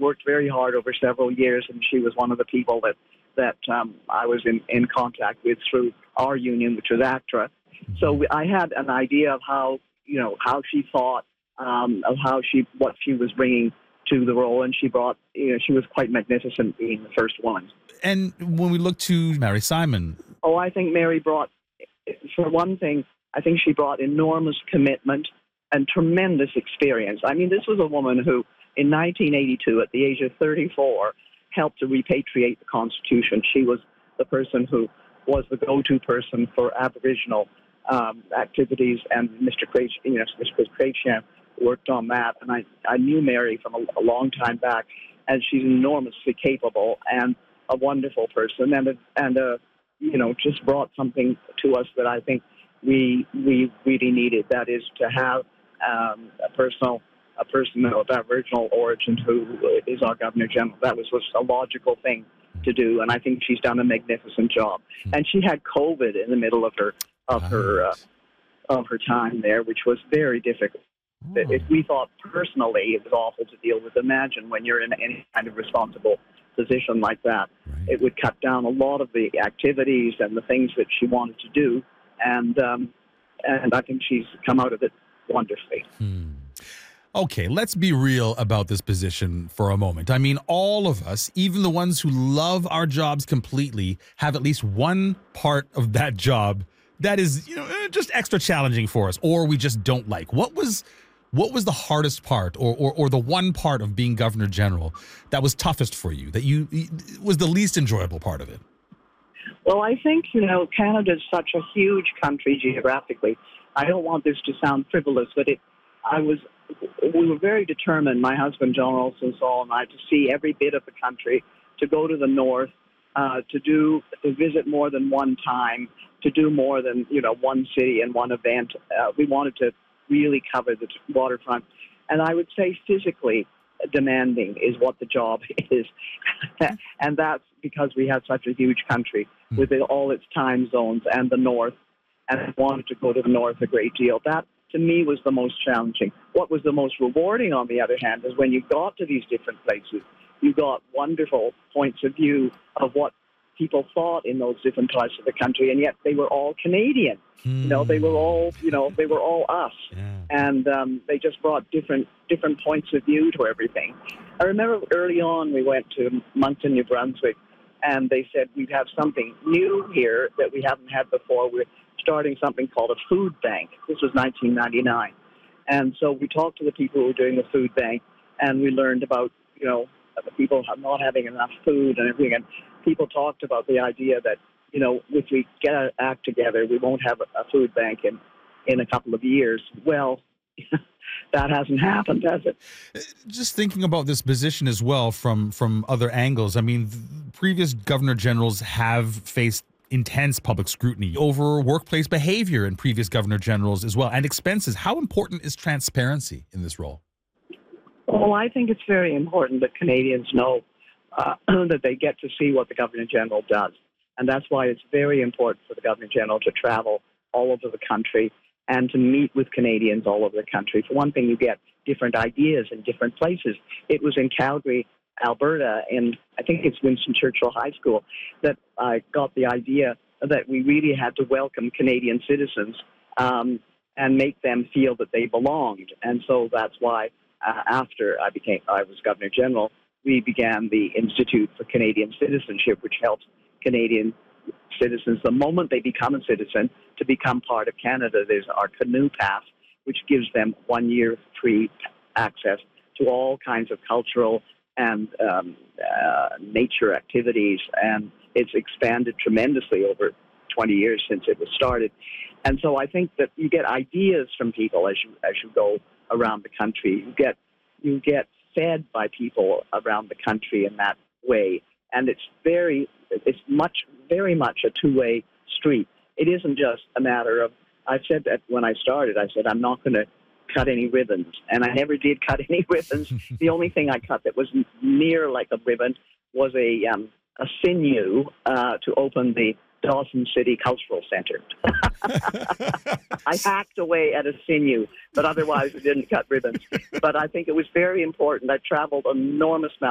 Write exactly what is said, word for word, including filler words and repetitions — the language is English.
worked very hard over several years, and she was one of the people that that um, I was in, in contact with through our union, which was ACTRA. So we, I had an idea of how you know how she thought, um, of how she what she was bringing to the role, and she brought you know she was quite magnificent being the first woman. And when we look to Mary Simon, oh, I think Mary brought, for one thing, I think she brought enormous commitment and tremendous experience. I mean, this was a woman who, in nineteen eighty-two, at the age of thirty-four, helped to repatriate the Constitution. She was the person who was the go-to person for Aboriginal um, activities, and Mister Craig, you know, Mister Craigsham worked on that. And I, I knew Mary from a, a long time back, and she's enormously capable and a wonderful person, and a, and a, you know, just brought something to us that I think we we really needed. That is to have um, a personal. a person of Aboriginal origin who is our Governor General. That was, was a logical thing to do, and I think she's done a magnificent job. And she had COVID in the middle of her of Right. her uh, of her time there, which was very difficult. Oh. If we thought personally it was awful to deal with, imagine when you're in any kind of responsible position like that. Right. It would cut down a lot of the activities and the things that she wanted to do, and um, and I think she's come out of it wonderfully. Hmm. Okay, let's be real about this position for a moment. I mean, all of us, even the ones who love our jobs completely, have at least one part of that job that is, you know, eh, just extra challenging for us, or we just don't like. What was what was the hardest part, or or, or the one part of being Governor General that was toughest for you, that you was the least enjoyable part of it? Well, I think, you know, Canada is such a huge country geographically. I don't want this to sound frivolous, but it, I was, we were very determined, my husband, John Olson-Saul, and I, to see every bit of the country, to go to the north, uh, to do, to visit more than one time, to do more than, you know, one city and one event. Uh, we wanted to really cover the waterfront. And I would say physically demanding is what the job is. And that's because we have such a huge country with it, all its time zones and the north, and I wanted to go to the north a great deal. That, to me, was the most challenging. What was the most rewarding, on the other hand, is when you got to these different places, you got wonderful points of view of what people thought in those different parts of the country, and yet they were all Canadian. Hmm. You know, they were all, you know, they were all us. Yeah. And um, they just brought different different points of view to everything. I remember early on we went to Moncton, New Brunswick, and they said, we have something new here that we haven't had before. We're starting something called a food bank. This was nineteen ninety-nine. And so we talked to the people who were doing the food bank, and we learned about, you know, the people not having enough food and everything. And people talked about the idea that, you know, if we get our act together, we won't have a food bank in, in a couple of years. Well, that hasn't happened, has it? Just thinking about this position as well from from other angles. I mean, th- previous governor generals have faced intense public scrutiny over workplace behavior in previous governor generals as well, and expenses. How important is transparency in this role? Well, I think it's very important that Canadians know uh, that they get to see what the Governor General does. And that's why it's very important for the Governor General to travel all over the country and to meet with Canadians all over the country. For one thing, you get different ideas in different places. It was in Calgary, Alberta, and I think it's Winston Churchill High School, that I got the idea that we really had to welcome Canadian citizens um, and make them feel that they belonged. And so that's why uh, after I became, I was Governor General, we began the Institute for Canadian Citizenship, which helps Canadian citizens, the moment they become a citizen, to become part of Canada. There's our Canoe Pass, which gives them one year free access to all kinds of cultural and um, uh, nature activities, and it's expanded tremendously over twenty years since it was started. And so I think that you get ideas from people as you as you go around the country. You get you get fed by people around the country in that way, and it's very it's much very much a two-way street. It isn't just a matter of. I said that when I started. I said I'm not going to cut any ribbons, and I never did cut any ribbons. The only thing I cut that was near like a ribbon was a um, a sinew uh, to open the Dawson City Cultural Center. I hacked away at a sinew, but otherwise I didn't cut ribbons. But I think it was very important. I traveled enormous amounts